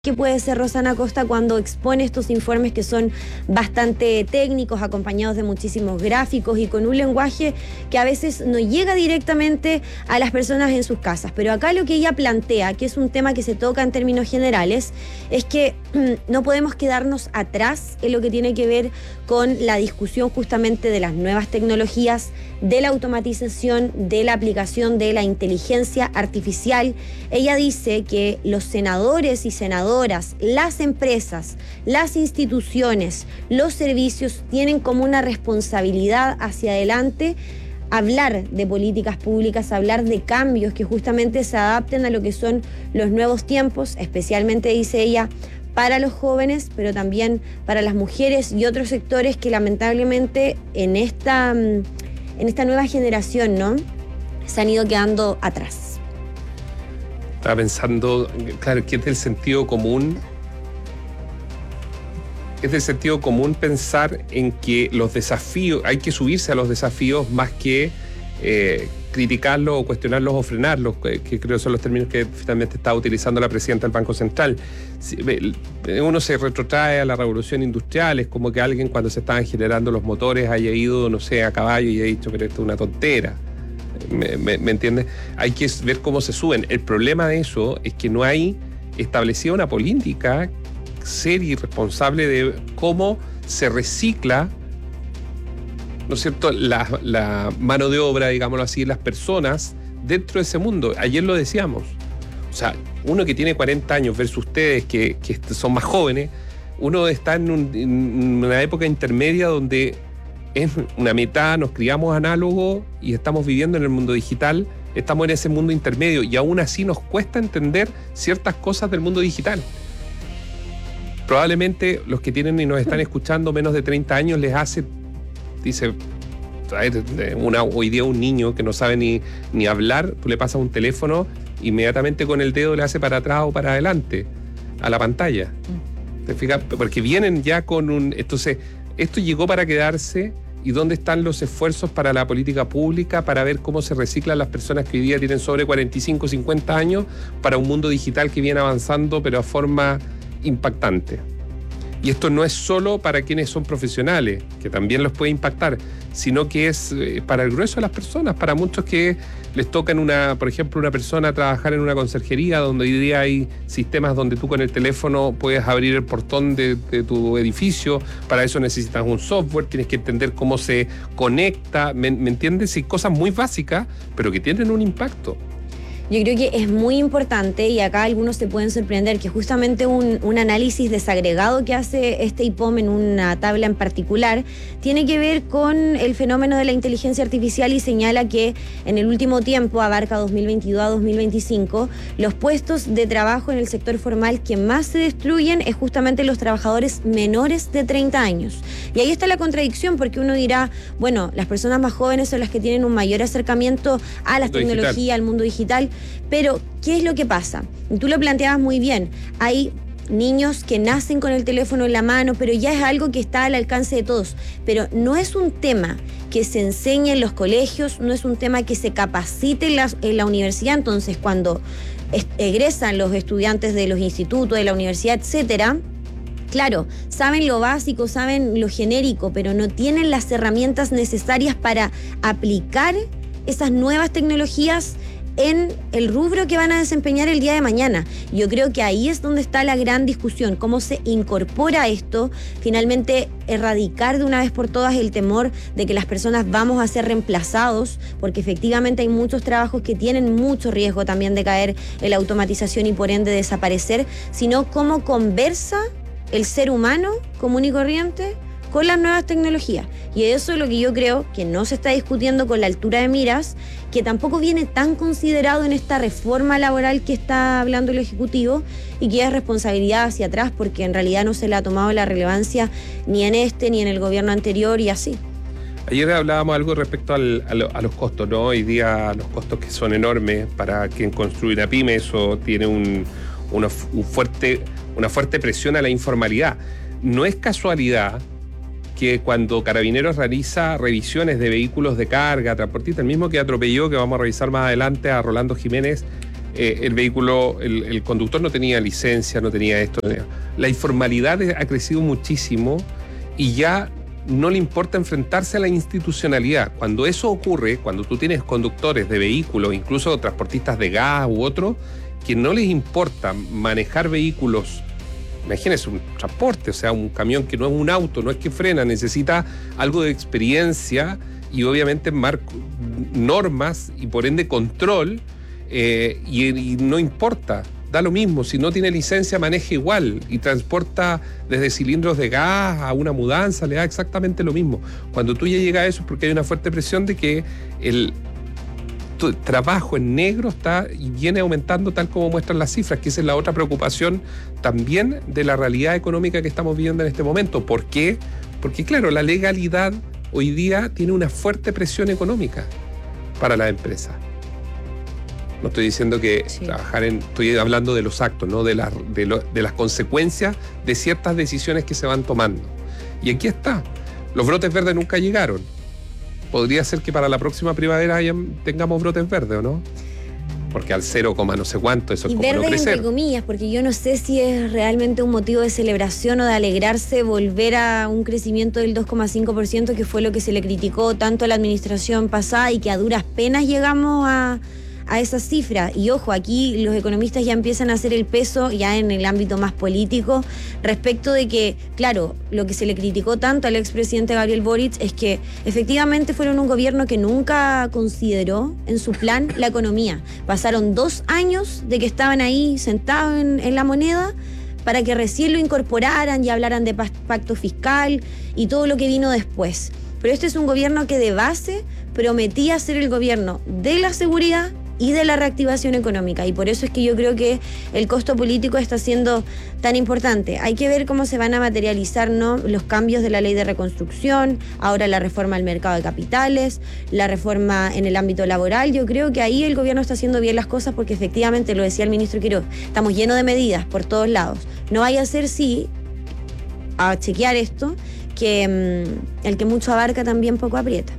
que puede ser Rosana Costa cuando expone estos informes que son bastante técnicos, acompañados de muchísimos gráficos y con un lenguaje que a veces no llega directamente a las personas en sus casas. Pero acá lo que ella plantea, que es un tema que se toca en términos generales, es que no podemos quedarnos atrás en lo que tiene que ver con la discusión justamente de las nuevas tecnologías, de la automatización, de la aplicación de la inteligencia artificial. Ella dice que los senadores y senadoras, las empresas, las instituciones, los servicios tienen como una responsabilidad hacia adelante hablar de políticas públicas, hablar de cambios que justamente se adapten a lo que son los nuevos tiempos, especialmente, dice ella, para los jóvenes, pero también para las mujeres y otros sectores que lamentablemente en esta nueva generación, ¿no?, se han ido quedando atrás. Estaba pensando, claro, que es del sentido común. Es del sentido común pensar en que los desafíos, hay que subirse a los desafíos más que criticarlos o cuestionarlos o frenarlos, que creo que son los términos que finalmente está utilizando la presidenta del Banco Central. Uno se retrotrae a la revolución industrial, es como que alguien cuando se estaban generando los motores haya ido, no sé, a caballo y haya dicho, pero esto es una tontera. ¿Me entiendes? Hay que ver cómo se suben. El problema de eso es que no hay establecida una política seria y responsable de cómo se recicla, ¿no es cierto?, la mano de obra, digámoslo así, las personas dentro de ese mundo. Ayer lo decíamos. O sea, uno que tiene 40 años versus ustedes que son más jóvenes, uno está en una época intermedia donde en una mitad nos criamos análogo y estamos viviendo en el mundo digital, estamos en ese mundo intermedio y aún así nos cuesta entender ciertas cosas del mundo digital. Probablemente los que tienen y nos están escuchando menos de 30 años les hace, dice, hoy día un niño que no sabe ni hablar, tú le pasas un teléfono, inmediatamente con el dedo le hace para atrás o para adelante a la pantalla. ¿Te fijas? Porque vienen ya con un... Entonces, esto llegó para quedarse. ¿Y dónde están los esfuerzos para la política pública para ver cómo se reciclan las personas que hoy día tienen sobre 45, 50 años para un mundo digital que viene avanzando pero a forma impactante? Y esto no es solo para quienes son profesionales, que también los puede impactar, sino que es para el grueso de las personas, para muchos que les toca por ejemplo, una persona trabajar en una conserjería donde hoy día hay sistemas donde tú con el teléfono puedes abrir el portón de tu edificio. Para eso necesitas un software, tienes que entender cómo se conecta, ¿me entiendes? Y cosas muy básicas, pero que tienen un impacto. Yo creo que es muy importante, y acá algunos se pueden sorprender, que justamente un análisis desagregado que hace este IPOM en una tabla en particular tiene que ver con el fenómeno de la inteligencia artificial y señala que en el último tiempo, abarca 2022 a 2025, los puestos de trabajo en el sector formal que más se destruyen es justamente los trabajadores menores de 30 años. Y ahí está la contradicción, porque uno dirá, bueno, las personas más jóvenes son las que tienen un mayor acercamiento a las tecnologías, al mundo digital. Pero, ¿qué es lo que pasa? Tú lo planteabas muy bien. Hay niños que nacen con el teléfono en la mano, pero ya es algo que está al alcance de todos. Pero no es un tema que se enseñe en los colegios, no es un tema que se capacite en la universidad. Entonces, cuando egresan los estudiantes de los institutos, de la universidad, etcétera, claro, saben lo básico, saben lo genérico, pero no tienen las herramientas necesarias para aplicar esas nuevas tecnologías en el rubro que van a desempeñar el día de mañana. Yo creo que ahí es donde está la gran discusión, cómo se incorpora esto, finalmente erradicar de una vez por todas el temor de que las personas vamos a ser reemplazados, porque efectivamente hay muchos trabajos que tienen mucho riesgo también de caer en la automatización y por ende desaparecer, sino cómo conversa el ser humano común y corriente con las nuevas tecnologías. Y eso es lo que yo creo que no se está discutiendo con la altura de miras, que tampoco viene tan considerado en esta reforma laboral que está hablando el Ejecutivo y que es responsabilidad hacia atrás, porque en realidad no se le ha tomado la relevancia ni en este ni en el gobierno anterior y así. Ayer hablábamos algo respecto a los costos, ¿no? Hoy día los costos que son enormes para quien construye una pyme, eso tiene una fuerte presión a la informalidad. No es casualidad que cuando Carabineros realiza revisiones de vehículos de carga, transportistas, el mismo que atropelló, que vamos a revisar más adelante, a Rolando Jiménez, el vehículo, el conductor no tenía licencia, no tenía esto. La informalidad ha crecido muchísimo y ya no le importa enfrentarse a la institucionalidad. Cuando eso ocurre, cuando tú tienes conductores de vehículos, incluso transportistas de gas u otros, que no les importa manejar vehículos. Imagínense un transporte, o sea, un camión que no es un auto, no es que frena, necesita algo de experiencia y obviamente normas y por ende control, y no importa, da lo mismo, si no tiene licencia maneja igual y transporta desde cilindros de gas a una mudanza, le da exactamente lo mismo. Cuando tú ya llegas a eso es porque hay una fuerte presión de que el trabajo en negro está y viene aumentando tal como muestran las cifras, que esa es la otra preocupación también de la realidad económica que estamos viviendo en este momento. ¿Por qué? Porque claro, la legalidad hoy día tiene una fuerte presión económica para la empresa. No estoy diciendo que estoy hablando de los actos, ¿no? de las consecuencias de ciertas decisiones que se van tomando. Y aquí está, los brotes verdes nunca llegaron. Podría ser que para la próxima primavera tengamos brotes verdes, ¿o no? Porque al 0, no sé cuánto, eso es como no crecer. Entre comillas, porque yo no sé si es realmente un motivo de celebración o de alegrarse volver a un crecimiento del 2,5%, que fue lo que se le criticó tanto a la administración pasada y que a duras penas llegamos a esa cifra. Y ojo, aquí los economistas ya empiezan a hacer el peso ya en el ámbito más político respecto de que, claro, lo que se le criticó tanto al expresidente Gabriel Boric es que efectivamente fueron un gobierno que nunca consideró en su plan la economía. Pasaron 2 años de que estaban ahí sentados en la moneda para que recién lo incorporaran y hablaran de pacto fiscal y todo lo que vino después. Pero este es un gobierno que de base prometía ser el gobierno de la seguridad y de la reactivación económica, y por eso es que yo creo que el costo político está siendo tan importante. Hay que ver cómo se van a materializar, ¿no?, los cambios de la ley de reconstrucción, ahora la reforma al mercado de capitales, la reforma en el ámbito laboral. Yo creo que ahí el gobierno está haciendo bien las cosas porque efectivamente, lo decía el ministro Quiroz, estamos llenos de medidas por todos lados. No vaya a ser a chequear esto, que el que mucho abarca también poco aprieta.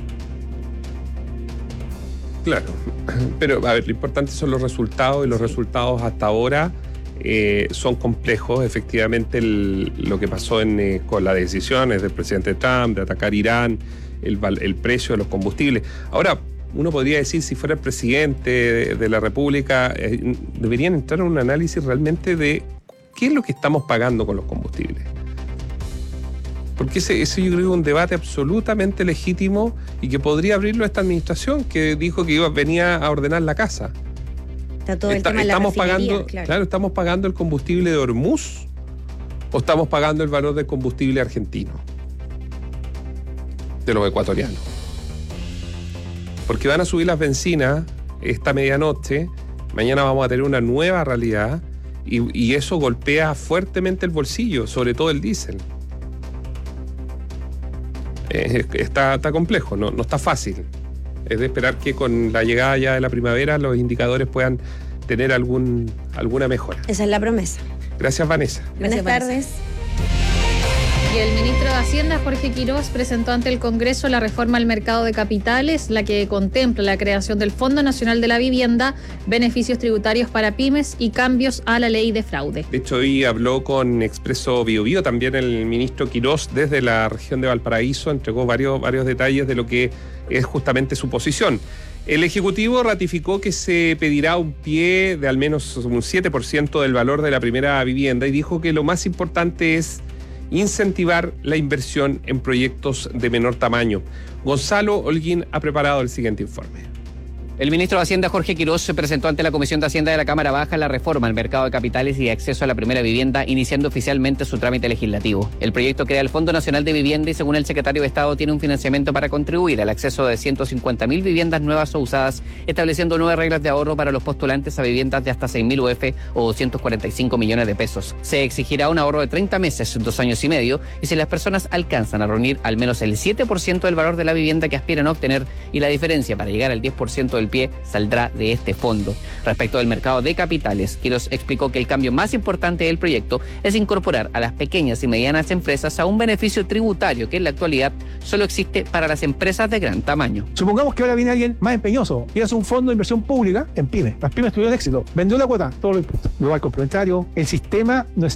Claro, pero a ver, lo importante son los resultados, y los resultados hasta ahora son complejos. Efectivamente, lo que pasó con las decisiones del presidente Trump de atacar Irán, el precio de los combustibles. Ahora, uno podría decir, si fuera el presidente de la República, deberían entrar en un análisis realmente de qué es lo que estamos pagando con los combustibles. Porque ese yo creo que es un debate absolutamente legítimo y que podría abrirlo esta administración, que dijo que venía a ordenar la casa. Está todo el tema de la refinería, claro, ¿estamos pagando el combustible de Hormuz o estamos pagando el valor del combustible argentino? De los ecuatorianos. Porque van a subir las bencinas esta medianoche, mañana vamos a tener una nueva realidad y eso golpea fuertemente el bolsillo, sobre todo el diésel. Está complejo, no está fácil. Es de esperar que con la llegada ya de la primavera los indicadores puedan tener alguna mejora. Esa es la promesa. Gracias, Vanessa. Buenas tardes. Y el ministro de Hacienda, Jorge Quiroz, presentó ante el Congreso la reforma al mercado de capitales, la que contempla la creación del Fondo Nacional de la Vivienda, beneficios tributarios para pymes y cambios a la ley de fraude. De hecho, hoy habló con Expreso Biobío también el ministro Quiroz desde la región de Valparaíso, entregó varios detalles de lo que es justamente su posición. El Ejecutivo ratificó que se pedirá un pie de al menos un 7% del valor de la primera vivienda y dijo que lo más importante es incentivar la inversión en proyectos de menor tamaño. Gonzalo Holguín ha preparado el siguiente informe. El ministro de Hacienda, Jorge Quiroz, se presentó ante la Comisión de Hacienda de la Cámara Baja la reforma al mercado de capitales y acceso a la primera vivienda, iniciando oficialmente su trámite legislativo. El proyecto crea el Fondo Nacional de Vivienda y, según el secretario de Estado, tiene un financiamiento para contribuir al acceso de 150.000 viviendas nuevas o usadas, estableciendo nuevas reglas de ahorro para los postulantes a viviendas de hasta 6.000 UF o 245 millones de pesos. Se exigirá un ahorro de 30 meses, 2 años y medio, y si las personas alcanzan a reunir al menos el 7% del valor de la vivienda que aspiran a obtener y la diferencia para llegar al 10% del el pie saldrá de este fondo. Respecto del mercado de capitales, Quirós explicó que el cambio más importante del proyecto es incorporar a las pequeñas y medianas empresas a un beneficio tributario que en la actualidad solo existe para las empresas de gran tamaño. Supongamos que ahora viene alguien más empeñoso y hace un fondo de inversión pública en pymes. Las pymes tuvieron éxito, vendió la cuota, todo lo impuesto. Luego al complementario, el sistema no